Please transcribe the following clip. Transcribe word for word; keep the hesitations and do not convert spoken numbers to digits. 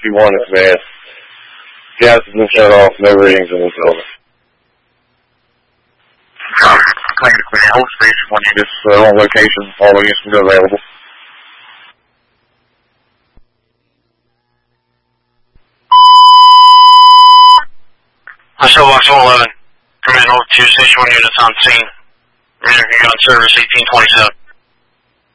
fifty-one advanced. Gas has been shut off, no readings in this building. Claim to clear all station one units uh, on location, all units will be available. Hotel Box one eleven, command over two station one units on scene. Remaining gun service eighteen twenty-seven.